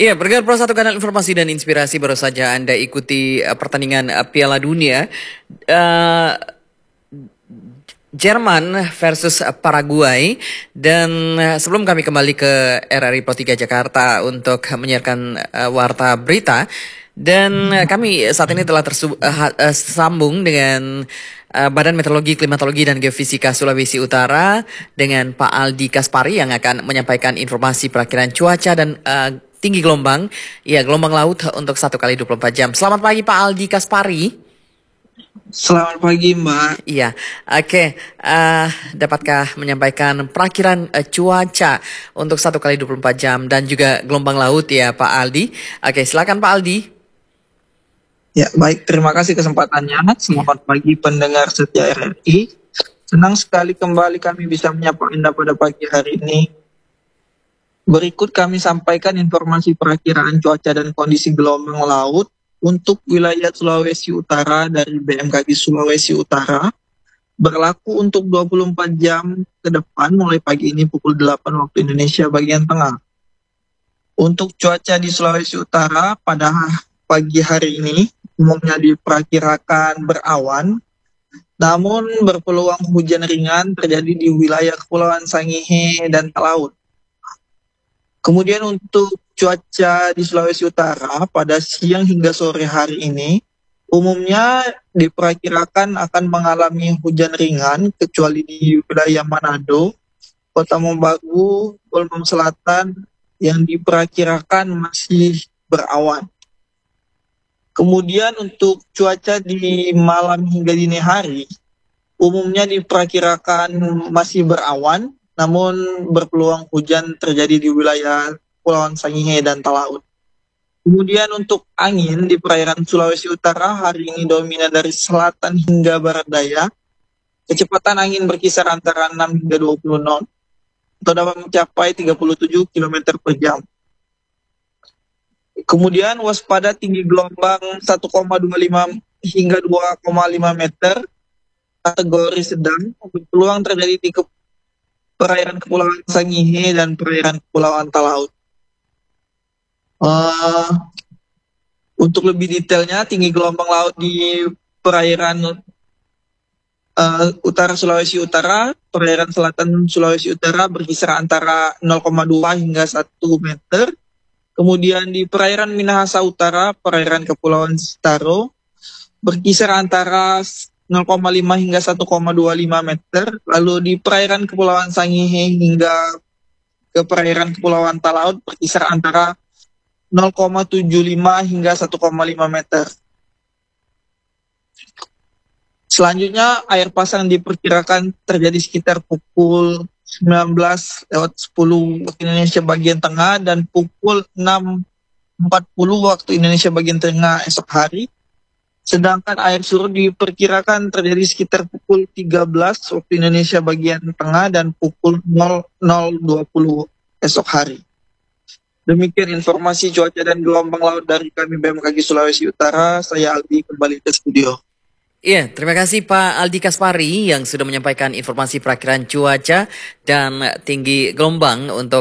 Iya, Bergerak Pro Satu Kanal Informasi dan Inspirasi baru saja Anda ikuti pertandingan Piala Dunia. Eh, Jerman versus Paraguay. Dan sebelum kami kembali ke RRI Pro 3 Jakarta untuk menyiarkan warta berita, dan kami saat ini telah tersambung dengan Badan Meteorologi, Klimatologi dan Geofisika Sulawesi Utara dengan Pak Aldi Kaspari yang akan menyampaikan informasi perakiraan cuaca dan tinggi gelombang, ya gelombang laut untuk 1 kali 24 jam. Selamat pagi Pak Aldi Kaspari. Selamat pagi, Mbak. Iya, oke. Dapatkah menyampaikan perakiraan cuaca untuk 1 kali 24 jam dan juga gelombang laut ya Pak Aldi? Oke, silakan Pak Aldi. Ya, baik. Terima kasih kesempatannya. Selamat pagi pendengar setia RRI. Senang sekali kembali kami bisa menyapa Anda pada pagi hari ini. Berikut kami sampaikan informasi perakiraan cuaca dan kondisi gelombang laut untuk wilayah Sulawesi Utara dari BMKG Sulawesi Utara, berlaku untuk 24 jam ke depan mulai pagi ini pukul 8 waktu Indonesia bagian tengah. Untuk cuaca di Sulawesi Utara pada pagi hari ini umumnya diperkirakan berawan, namun berpeluang hujan ringan terjadi di wilayah Kepulauan Sangihe dan Talaut. Kemudian untuk cuaca di Sulawesi Utara pada siang hingga sore hari ini umumnya diperkirakan akan mengalami hujan ringan kecuali di wilayah Manado, Kota Mobagu, Boulmong Selatan yang diperkirakan masih berawan. Kemudian untuk cuaca di malam hingga dini hari umumnya diperkirakan masih berawan, namun berpeluang hujan terjadi di wilayah Kepulauan Sangihe dan Talaut. Kemudian untuk angin di perairan Sulawesi Utara hari ini dominan dari selatan hingga barat daya. Kecepatan angin berkisar antara 6 hingga 20 knot atau dapat mencapai 37 km per jam. Kemudian waspada tinggi gelombang 1,25 hingga 2,5 meter kategori sedang berpeluang terjadi di perairan Kepulauan Sangihe dan perairan Kepulauan Talaut. Untuk lebih detailnya, tinggi gelombang laut di perairan utara Sulawesi Utara, perairan selatan Sulawesi Utara berkisar antara 0,2 hingga 1 meter. Kemudian di perairan Minahasa Utara, perairan Kepulauan Sitaro, berkisar antara 0,5 hingga 1,25 meter. Lalu di perairan Kepulauan Sangihe hingga ke perairan Kepulauan Talaut berkisar antara 0,75 hingga 1,5 meter. Selanjutnya, air pasang diperkirakan terjadi sekitar pukul 19:10 waktu Indonesia bagian tengah dan pukul 6:40 waktu Indonesia bagian tengah esok hari. Sedangkan air surut diperkirakan terjadi sekitar pukul 13 waktu Indonesia bagian tengah dan pukul 00:20 esok hari. Demikian informasi cuaca dan gelombang laut dari kami BMKG Sulawesi Utara. Saya Aldi kembali ke studio. Iya, terima kasih Pak Aldi Kaspari yang sudah menyampaikan informasi perakiraan cuaca dan tinggi gelombang untuk